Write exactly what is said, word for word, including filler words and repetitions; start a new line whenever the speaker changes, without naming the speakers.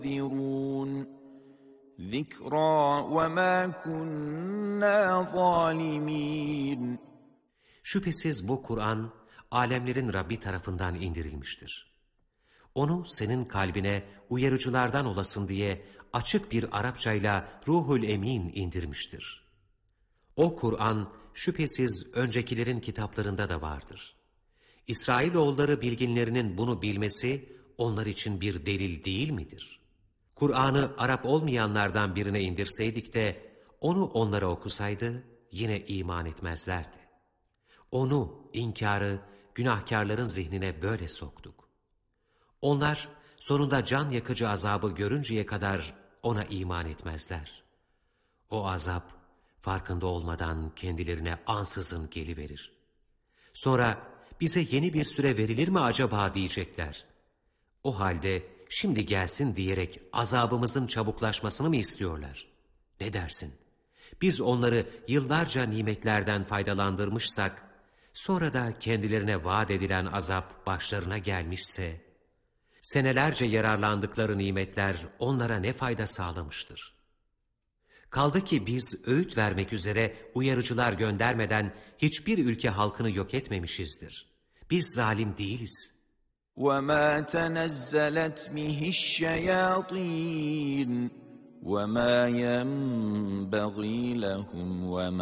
ينذرون ذكرى وما كنا ظالمين.
Şüphesiz bu Kur'an, alemlerin Rabbi tarafından indirilmiştir. Onu senin kalbine uyarıcılardan olasın diye açık bir Arapçayla Ruhul Emin indirmiştir. O Kur'an şüphesiz öncekilerin kitaplarında da vardır. İsrailoğulları bilginlerinin bunu bilmesi onlar için bir delil değil midir? Kur'an'ı Arap olmayanlardan birine indirseydik de onu onlara okusaydı yine iman etmezlerdi. Onu, inkarı, günahkarların zihnine böyle soktuk. Onlar sonunda can yakıcı azabı görünceye kadar ona iman etmezler. O azap farkında olmadan kendilerine ansızın geliverir. Sonra bize yeni bir süre verilir mi acaba diyecekler. O halde şimdi gelsin diyerek azabımızın çabuklaşmasını mı istiyorlar? Ne dersin? Biz onları yıllarca nimetlerden faydalandırmışsak, sonra da kendilerine vaat edilen azap başlarına gelmişse, senelerce yararlandıkları nimetler onlara ne fayda sağlamıştır? Kaldı ki biz öğüt vermek üzere uyarıcılar göndermeden hiçbir ülke halkını yok etmemişizdir. Biz zalim değiliz.
وَمَا تَنَزَّلَتْ بِهِ الشَّيَاطِينُ وَمَا يَنبَغِي لَهُمْ وَمَا